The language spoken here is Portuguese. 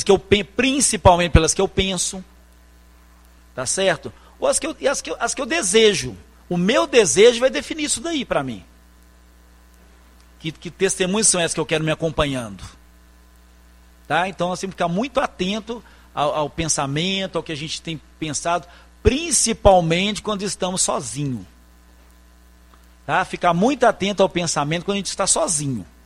principalmente pelas que eu penso, tá certo? Ou as que eu desejo. O meu desejo vai definir isso daí para mim. Que testemunhos são essas que eu quero me acompanhando? Tá? Então, assim, ficar muito atento ao pensamento, ao que a gente tem pensado, principalmente quando estamos sozinhos. Tá? Ficar muito atento ao pensamento quando a gente está sozinho.